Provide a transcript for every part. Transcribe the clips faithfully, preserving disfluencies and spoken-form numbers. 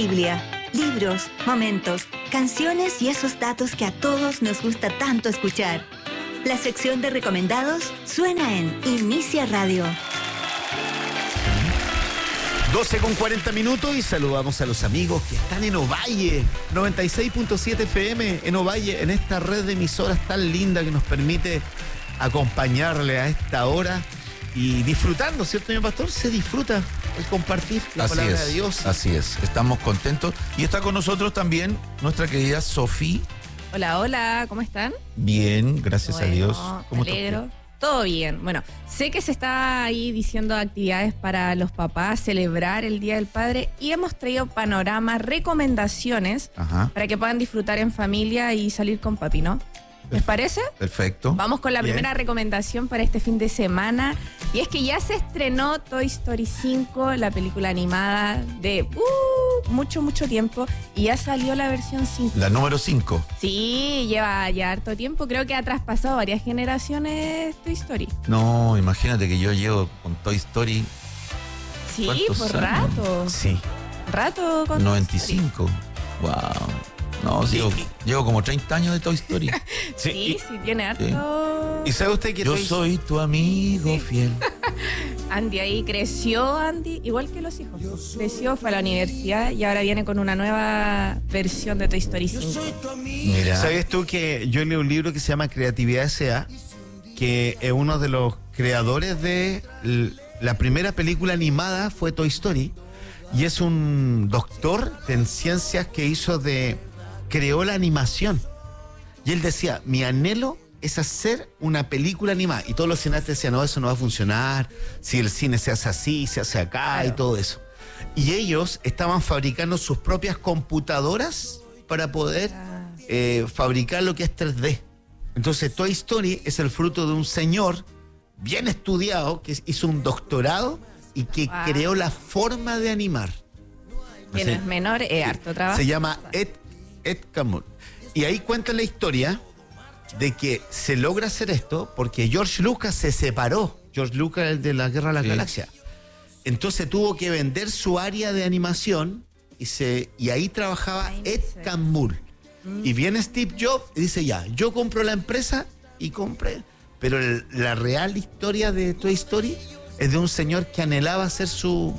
Biblia, libros, momentos, canciones y esos datos que a todos nos gusta tanto escuchar. La sección de recomendados suena en Inicia Radio. doce con cuarenta minutos y saludamos a los amigos que están en Ovalle, noventa y seis punto siete F M en Ovalle, en esta red de emisoras tan linda que nos permite acompañarle a esta hora y disfrutando, ¿cierto, señor Pastor? Se disfruta el compartir la así palabra es, de Dios. Así es, estamos contentos. Y está con nosotros también nuestra querida Sofía. Hola, hola, ¿cómo están? Bien, gracias bueno, a Dios. ¿Cómo me alegro. Todo bien. Bueno, sé que se está ahí diciendo actividades para los papás, celebrar el Día del Padre, y hemos traído panoramas, recomendaciones Ajá. para que puedan disfrutar en familia y salir con papi, ¿no? ¿Les parece? Perfecto. Vamos con la Bien. primera recomendación para este fin de semana. Y es que ya se estrenó Toy Story cinco, la película animada de uh, mucho, mucho tiempo. Y ya salió la versión cinco. La número cinco. Sí, lleva ya harto tiempo. Creo que ha traspasado varias generaciones Toy Story. No, imagínate que yo llevo con Toy Story Sí, ¿Cuántos por años? rato. Sí. Rato con noventa y Toy Story. cinco. Wow. No, llevo, llevo como treinta años de Toy Story. Sí, Sí. sí, tiene harto. ¿Y sabe usted que Yo Toy- soy tu amigo fiel. Andy ahí creció, Andy, igual que los hijos. Creció, fue a la universidad y ahora viene con una nueva versión de Toy Story cinco. Mira. ¿Sabes tú que yo leí un libro que se llama Creatividad S A, que es uno de los creadores de l- la primera película animada fue Toy Story, y es un doctor en ciencias que hizo de creó la animación, y él decía, mi anhelo es hacer una película animada, y todos los cineastas decían, no, eso no va a funcionar, si el cine se hace así, se hace acá, Claro. y todo eso. Y ellos estaban fabricando sus propias computadoras para poder eh, fabricar lo que es tres D. Entonces Toy Story es el fruto de un señor bien estudiado que hizo un doctorado y que Wow. creó la forma de animar. Que no es menor, es harto trabajo. Se llama Ed, Ed Catmull. Y ahí cuenta la historia de que se logra hacer esto porque George Lucas se separó. George Lucas, el de la Guerra de la Sí. Galaxia. Entonces tuvo que vender su área de animación y, se, y ahí trabajaba Ahí Ed dice. Catmull. Y viene Steve Jobs y dice, ya, yo compro la empresa y compré. Pero el- la real historia de Toy Story es de un señor que anhelaba hacer su,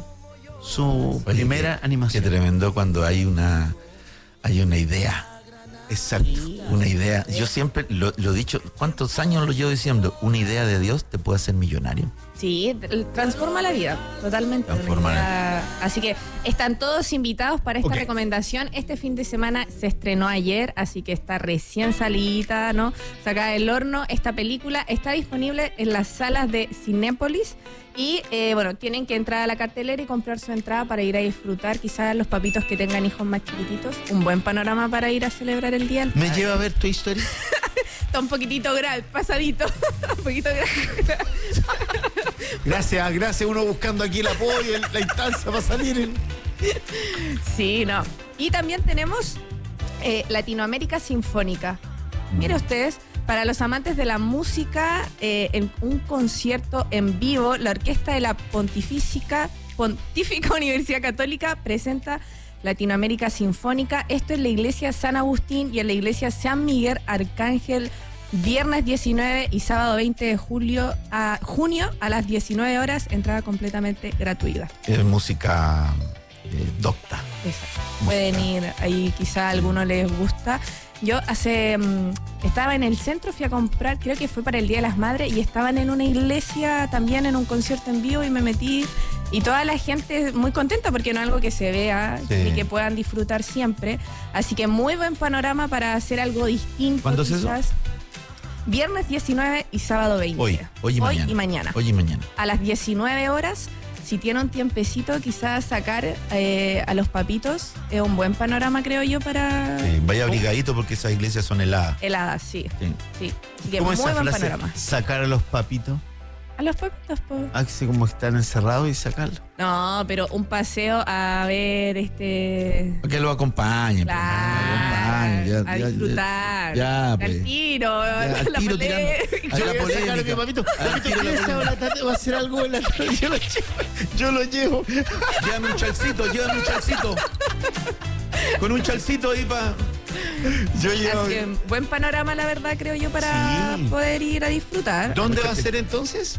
su Oye, primera qué- animación. Qué tremendo cuando hay una, hay una idea. Exacto. Una idea. Yo siempre lo, lo he dicho, ¿cuántos años lo llevo diciendo? Una idea de Dios te puede hacer millonario. Sí, t- transforma la vida, totalmente. Transforma la vida. Así que están todos invitados para esta Ok. recomendación. Este fin de semana se estrenó ayer, así que está recién salidita, ¿no? Sacada del horno. Esta película está disponible en las salas de Cinépolis. Y eh, bueno, tienen que entrar a la cartelera y comprar su entrada para ir a disfrutar. Quizás los papitos que tengan hijos más chiquititos. Un buen panorama para ir a celebrar el día del ¿Me padre. lleva a ver Toy Story? Está un poquitito grave, pasadito. un poquito grave. Gracias, gracias. Uno buscando aquí el apoyo, el- la instancia para salir. el- Sí, no. Y también tenemos eh, Latinoamérica Sinfónica. Mire ustedes, para los amantes de la música, eh, en un concierto en vivo, la Orquesta de la Pontificia, Pontífica Universidad Católica presenta Latinoamérica Sinfónica. Esto es la iglesia San Agustín y en la iglesia San Miguel Arcángel, viernes diecinueve y sábado veinte de julio a junio a las diecinueve horas, entrada completamente gratuita. Es música eh, docta. Exacto. Pueden ir ahí, quizá a alguno les gusta. Yo hace mm, estaba en el centro, fui a comprar, creo que fue para el Día de las Madres, y estaban en una iglesia también en un concierto en vivo y me metí, y toda la gente muy contenta porque no es algo que se vea Sí. y que puedan disfrutar siempre. Así que muy buen panorama para hacer algo distinto. ¿Cuándo es eso? quizás. Viernes diecinueve y sábado veinte. Hoy, hoy y mañana. y mañana. Hoy y mañana. A las diecinueve horas, si tiene un tiempecito, quizás sacar eh, a los papitos. Es un buen panorama, creo yo, para Sí, vaya abrigadito porque esas iglesias son heladas. heladas, sí. Sí. sí. Así que ¿Cómo muy esa buen frase? panorama. Sacar a los papitos. A los papitos, po. Ah, que sí, como están encerrados y sacarlos. No, pero un paseo a ver este. Que lo acompañen. pues, Claro, lo acompañen, ya- a ya- disfrutar. Ya, al pues. tiro, al la tiro polémica. tirando. Yo la voy a sacar a mi polémica. papito. Al Papito, tiro la ¿qué polémica. la tarde? ¿Va a hacer algo en la tarde? Yo lo llevo. Yo lo llevo. Llévame un chalcito, llévame un chalcito. Con un chalcito ahí para... Yo llevo. Así que buen panorama, la verdad, creo yo, para Sí. poder ir a disfrutar. ¿Dónde va a ser entonces?